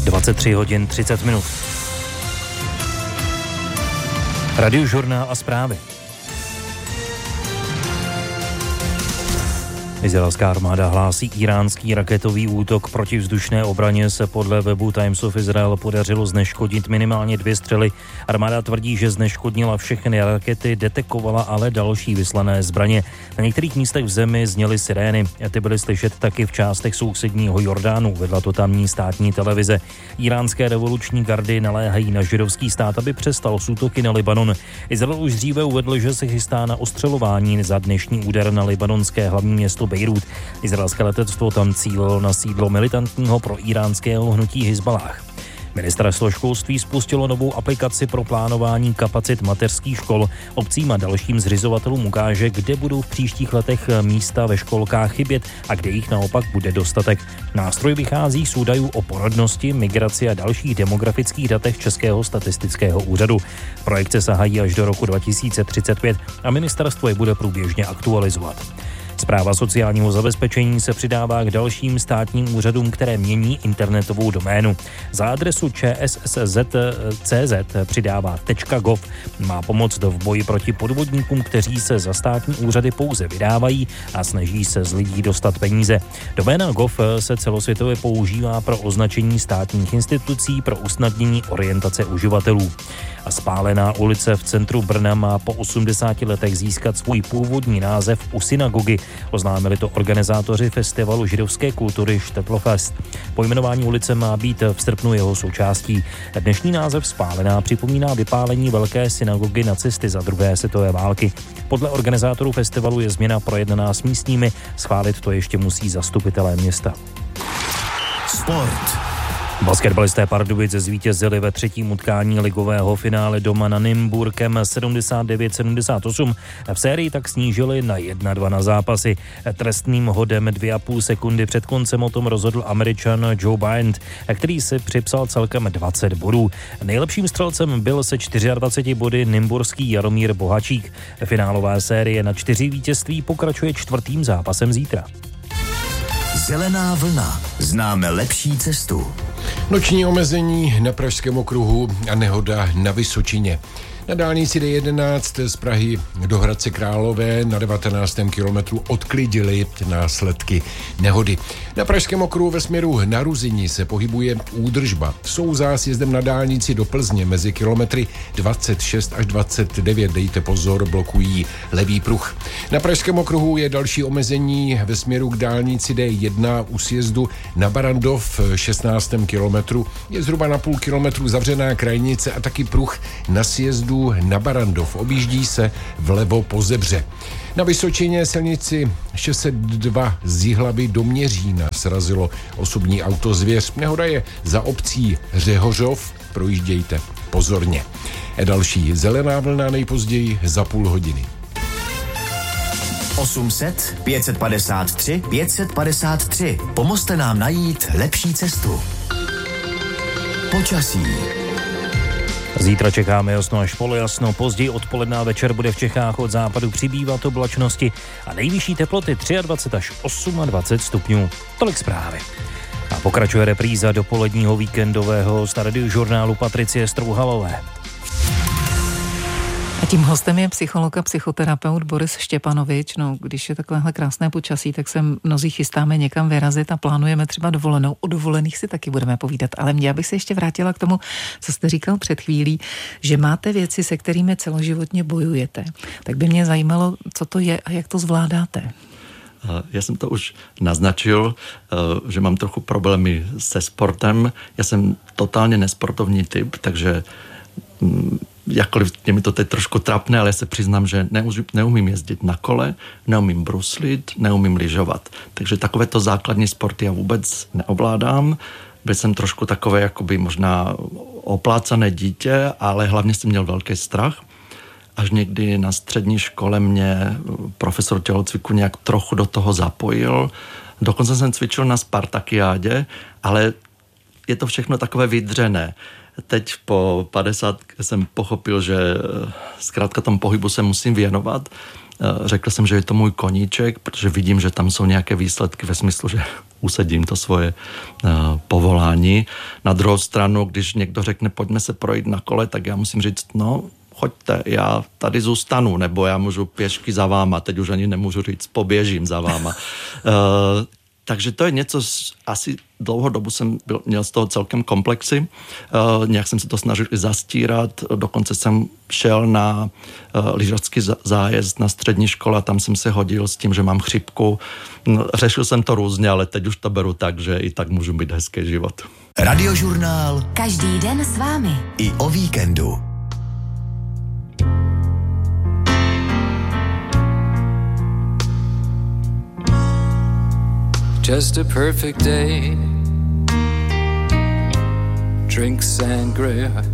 23 hodin 30 minut. Radiožurnál a zprávy. Izraelská armáda hlásí íránský raketový útok. Protivzdušné obraně se podle webu Times of Israel podařilo zneškodnit minimálně 2 střely. Armáda tvrdí, že zneškodnila všechny rakety, detekovala ale další vyslané zbraně. Na některých místech v zemi zněly sirény. Ty byly slyšet taky v částech sousedního Jordánu, vedla to tamní státní televize. Iránské revoluční gardy naléhají na židovský stát, aby přestal s útoky na Libanon. Izrael už dříve uvedl, že se chystá na ostřelování za dnešní úder na libanonské hlavní město Bejrút. Izraelské letectvo tam cílilo na sídlo militantního proiránského hnutí Hizballáh. Ministerstvo školství spustilo novou aplikaci pro plánování kapacit mateřských škol. Obcím a dalším zřizovatelům ukáže, kde budou v příštích letech místa ve školkách chybět a kde jich naopak bude dostatek. Nástroj vychází z údajů o porodnosti, migraci a dalších demografických datech Českého statistického úřadu. Projekce sahají až do roku 2035 a ministerstvo je bude průběžně aktualizovat. Správa sociálního zabezpečení se přidává k dalším státním úřadům, které mění internetovou doménu. Za adresu čssz.cz přidává .gov. Má pomoct v boji proti podvodníkům, kteří se za státní úřady pouze vydávají a snaží se z lidí dostat peníze. Doména gov se celosvětově používá pro označení státních institucí pro usnadnění orientace uživatelů. A spálená ulice v centru Brna má po 80 letech získat svůj původní název u synagogy. Oznámili to organizátoři festivalu židovské kultury Štetlofest. Pojmenování ulice má být v srpnu jeho součástí. Dnešní název spálená připomíná vypálení velké synagogy nacisty za druhé světové války. Podle organizátorů festivalu je změna projednaná s místními, schválit to ještě musí zastupitelé města. Sport. Basketbalisté Pardubic zvítězili ve 3. utkání ligového finále doma na Nymburkem 79-78. V sérii tak snížili na 1-2 na zápasy. Trestným hodem 2,5 sekundy před koncem o tom rozhodl Američan Joe Bryant, který si připsal celkem 20 bodů. Nejlepším střelcem byl se 24 body nymburský Jaromír Bohačík. Finálová série na 4 vítězství pokračuje 4. zápasem zítra. Zelená vlna. Známe lepší cestu. Noční omezení na Pražském okruhu a nehoda na Vysočině. Na dálnici D11 z Prahy do Hradce Králové na 19. kilometru odklidili následky nehody. Na Pražském okruhu ve směru na Ruzyni se pohybuje údržba. Jsou zásjezdem na dálnici do Plzně mezi kilometry 26 až 29. Dejte pozor, blokují levý pruh. Na Pražském okruhu je další omezení ve směru k dálnici D1 u sjezdu na Barandov v 16. kilometru. Je zhruba na půl kilometru zavřená krajnice a taky pruh na sjezdu na Barandov. Objíždí se vlevo po Zebře. Na Vysočině silnici 602 z Jihlavy do Měřína srazilo osobní auto Zvěř. Nehoda je za obcí Řehořov, projíždějte pozorně. Další zelená vlna nejpozději za půl hodiny. 800 553 553. Pomozte nám najít lepší cestu. Počasí. Zítra čekáme jasno až polojasno, později odpoledne a večer bude v Čechách od západu přibývat oblačnosti a nejvyšší teploty 23 až 28 stupňů. Tolik zprávy. A pokračuje repríza dopoledního víkendového Radiožurnálu Patricie Strouhalové. A tím hostem je psycholog a psychoterapeut Boris Štěpanovič. No, když je takovéhle krásné počasí, tak se mnozí chystáme někam vyrazit a plánujeme třeba dovolenou. O dovolených si taky budeme povídat. Ale já bych se ještě vrátila k tomu, co jste říkal před chvílí, že máte věci, se kterými celoživotně bojujete. Tak by mě zajímalo, co to je a jak to zvládáte. Já jsem to už naznačil, že mám trochu problémy se sportem. Já jsem totálně nesportovní typ, takže jakkoliv je mi to teď trošku trapné, ale já se přiznám, že neumím jezdit na kole, neumím bruslit, neumím lyžovat. Takže takovéto základní sporty já vůbec neovládám. Byl jsem trošku takové jakoby možná oplácané dítě, ale hlavně jsem měl velký strach. Až někdy na střední škole mě profesor tělocviku nějak trochu do toho zapojil. Dokonce jsem cvičil na Spartakiádě, ale je to všechno takové vydřené. teď po 50 jsem pochopil, že zkrátka tomu pohybu se musím věnovat. Řekl jsem, že je to můj koníček, protože vidím, že tam jsou nějaké výsledky ve smyslu, že usedím to svoje povolání. Na druhou stranu, když někdo řekne, pojďme se projít na kole, tak já musím říct, no, choďte, já tady zůstanu, nebo já můžu pěšky za váma, teď už ani nemůžu říct, poběžím za váma. Takže to je něco, asi dlouhou dobu jsem měl z toho celkem komplexy. Nějak jsem se to snažil i zastírat. Dokonce jsem šel na lyžařský zájezd na střední škole a tam jsem se hodil s tím, že mám chřipku. Řešil jsem to různě, ale teď už to beru tak, že i tak můžu mít hezký život. Radiožurnál. Každý den s vámi. I o víkendu. Just a perfect day. Drink sangria